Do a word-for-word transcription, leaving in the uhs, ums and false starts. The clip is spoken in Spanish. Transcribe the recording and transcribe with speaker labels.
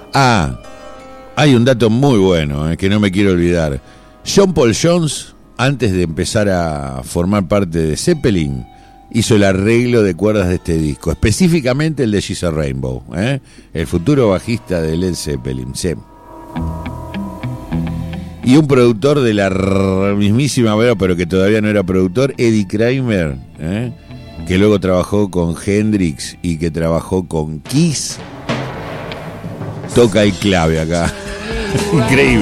Speaker 1: Ah, hay un dato muy bueno, eh, que no me quiero olvidar. John Paul Jones, antes de empezar a formar parte de Zeppelin, hizo el arreglo de cuerdas de este disco, específicamente el de She's a Rainbow, ¿eh? El futuro bajista de Led Zeppelin, sí. Y un productor de la mismísima, pero que todavía no era productor, Eddie Kramer, ¿eh? Que luego trabajó con Hendrix y que trabajó con Kiss, toca el clave acá. Increíble.